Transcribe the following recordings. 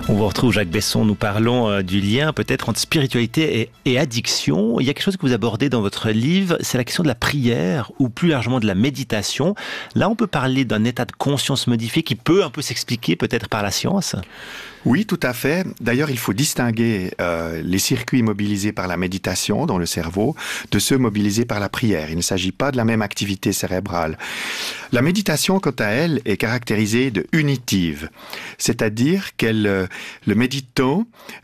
On vous retrouve, Jacques Besson. Nous parlons du lien peut-être entre spiritualité et addiction. Il y a quelque chose que vous abordez dans votre livre, c'est la question de la prière ou plus largement de la méditation. Là, on peut parler d'un état de conscience modifié qui peut un peu s'expliquer peut-être par la science. Oui, tout à fait. D'ailleurs, il faut distinguer les circuits mobilisés par la méditation dans le cerveau de ceux mobilisés par la prière. Il ne s'agit pas de la même activité cérébrale. La méditation, quant à elle, est caractérisée de unitive, c'est-à-dire le méditant,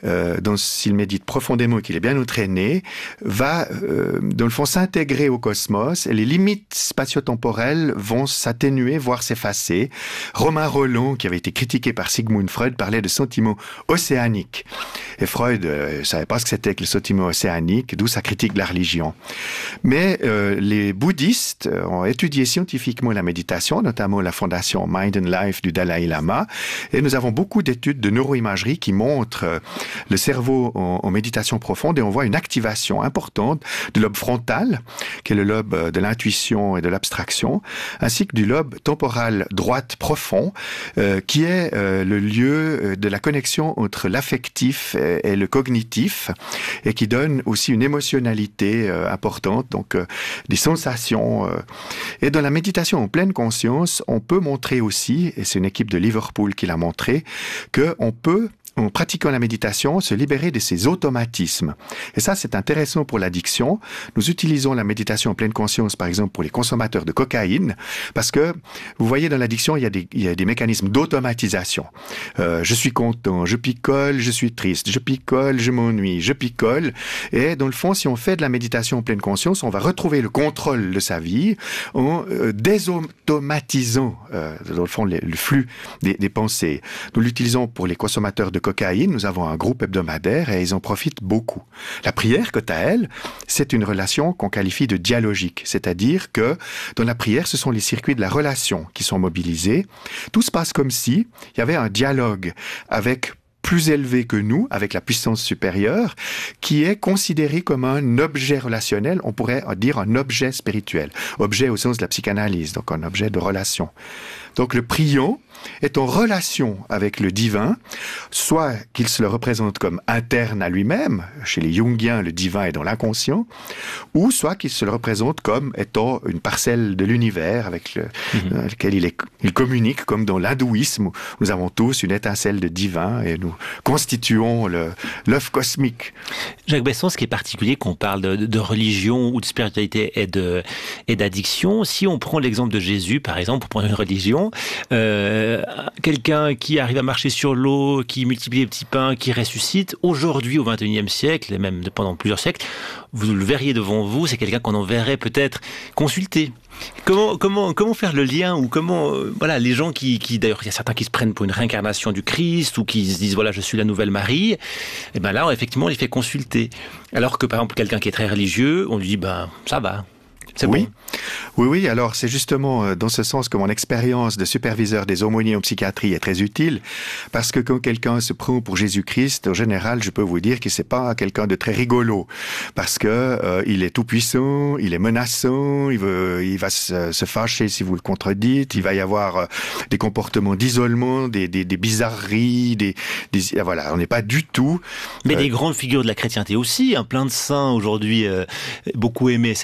s'il médite profondément et qu'il est bien entraîné, va, dans le fond, s'intégrer au cosmos et les limites spatio-temporelles vont s'atténuer, voire s'effacer. Romain Rolland, qui avait été critiqué par Sigmund Freud, parlait de sentiment océanique. Et Freud ne savait pas ce que c'était que le sentiment océanique, d'où sa critique de la religion. Mais les bouddhistes ont étudié scientifiquement la méditation, notamment la fondation Mind and Life du Dalai Lama, et nous avons beaucoup d'études de neuroimagerie qui montrent le cerveau en méditation profonde, et on voit une activation importante du lobe frontal, qui est le lobe de l'intuition et de l'abstraction, ainsi que du lobe temporal droite profond, qui est le lieu de la connexion entre l'affectif et le cognitif, et qui donne aussi une émotionnalité importante, donc des sensations. Et dans la méditation en pleine conscience, on peut montrer aussi, et c'est une équipe de Liverpool qui l'a montré, qu'on peut, en pratiquant la méditation, se libérer de ces automatismes. Et ça, c'est intéressant pour l'addiction. Nous utilisons la méditation en pleine conscience, par exemple, pour les consommateurs de cocaïne, parce que, vous voyez, dans l'addiction, il y a des mécanismes d'automatisation. Je suis content, je picole, je suis triste, je picole, je m'ennuie, je picole. Et dans le fond, si on fait de la méditation en pleine conscience, on va retrouver le contrôle de sa vie en désautomatisant, dans le fond, le flux des pensées. Nous l'utilisons pour les consommateurs de cocaïne, nous avons un groupe hebdomadaire et ils en profitent beaucoup. La prière, quant à elle, c'est une relation qu'on qualifie de dialogique, c'est-à-dire que dans la prière, ce sont les circuits de la relation qui sont mobilisés. Tout se passe comme si il y avait un dialogue avec plus élevé que nous, avec la puissance supérieure, qui est considéré comme un objet relationnel, on pourrait dire un objet spirituel. Objet au sens de la psychanalyse, donc un objet de relation. Donc le priant est en relation avec le divin, soit qu'il se le représente comme interne à lui-même, chez les Jungiens, le divin est dans l'inconscient, ou soit qu'il se le représente comme étant une parcelle de l'univers avec lequel il communique, comme dans l'hindouisme, où nous avons tous une étincelle de divin et nous constituons l'œuf cosmique. Jacques Besson, ce qui est particulier, qu'on parle de religion ou de spiritualité et d'addiction, si on prend l'exemple de Jésus, par exemple, pour prendre une religion, quelqu'un qui arrive à marcher sur l'eau, qui multiplie les petits pains, qui ressuscite, aujourd'hui au XXIe siècle, et même pendant plusieurs siècles, vous le verriez devant vous, c'est quelqu'un qu'on en verrait peut-être consulter. Comment faire le lien, ou comment, voilà, les gens qui d'ailleurs, il y a certains qui se prennent pour une réincarnation du Christ, ou qui se disent, voilà, je suis la nouvelle Marie, et ben là, effectivement, on les fait consulter. Alors que, par exemple, quelqu'un qui est très religieux, on lui dit, ben, ça va. C'est oui. Bon. Oui, alors c'est justement dans ce sens que mon expérience de superviseur des aumôniers en psychiatrie est très utile, parce que quand quelqu'un se prend pour Jésus-Christ, en général, je peux vous dire que c'est pas quelqu'un de très rigolo, parce que il est tout puissant, il est menaçant, il va se fâcher si vous le contredites, il va y avoir des comportements d'isolement, des bizarreries, voilà, on n'est pas du tout. Mais des grandes figures de la chrétienté aussi, plein de saints aujourd'hui, beaucoup aimés.